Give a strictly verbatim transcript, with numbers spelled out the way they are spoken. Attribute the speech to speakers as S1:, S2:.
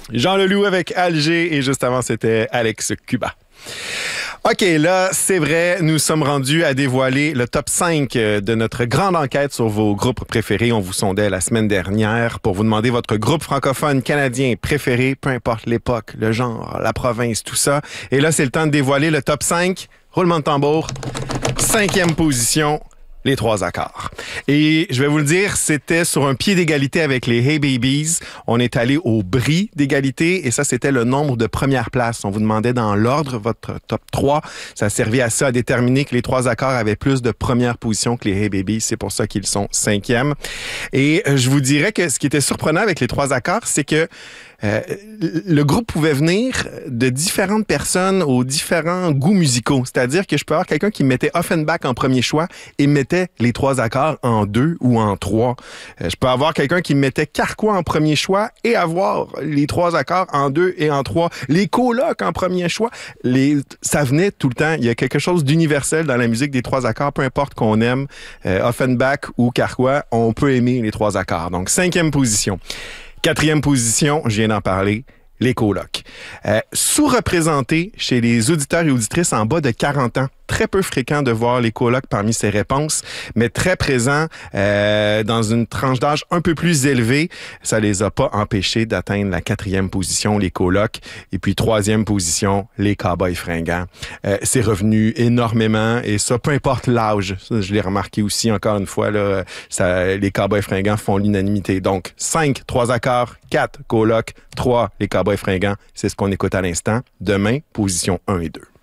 S1: Jean Leloup avec Alger et juste avant, c'était Alex Cuba. OK, là, c'est vrai, nous sommes rendus à dévoiler le top cinq de notre grande enquête sur vos groupes préférés. On vous sondait la semaine dernière pour vous demander votre groupe francophone canadien préféré, peu importe l'époque, le genre, la province, tout ça. Et là, c'est le temps de dévoiler le top cinq. Roulement de tambour. Cinquième position. Les trois accords. Et je vais vous le dire, c'était sur un pied d'égalité avec les Hey Babies. On est allé au bris d'égalité et ça, c'était le nombre de premières places. On vous demandait dans l'ordre votre top trois. Ça servait à ça, à déterminer que les trois accords avaient plus de premières positions que les Hey Babies. C'est pour ça qu'ils sont cinquièmes. Et je vous dirais que ce qui était surprenant avec les trois accords, c'est que Euh, le groupe pouvait venir de différentes personnes aux différents goûts musicaux. C'est-à-dire que je peux avoir quelqu'un qui mettait Offenbach en premier choix et mettait les trois accords en deux ou en trois. Euh, je peux avoir quelqu'un qui mettait Carquois en premier choix et avoir les trois accords en deux et en trois. Les colocs en premier choix. Les, ça venait tout le temps. Il y a quelque chose d'universel dans la musique des trois accords. Peu importe qu'on aime euh, Offenbach ou Carquois, on peut aimer les trois accords. Donc, cinquième position. Quatrième position, je viens d'en parler, les colocs. Euh, sous-représentés chez les auditeurs et auditrices en bas de quarante ans. Très peu fréquent de voir les colocs parmi ces réponses, mais très présents euh, dans une tranche d'âge un peu plus élevée. Ça les a pas empêchés d'atteindre la quatrième position, les colocs. Et puis troisième position, les cowboys fringants. Euh, c'est revenu énormément et ça, peu importe l'âge. Ça, je l'ai remarqué aussi encore une fois, là, ça, les cowboys fringants font l'unanimité. Donc, cinq, trois accords, quatre colocs, trois, les cowboys fringants. C'est ce qu'on écoute à l'instant. Demain, position un et deux.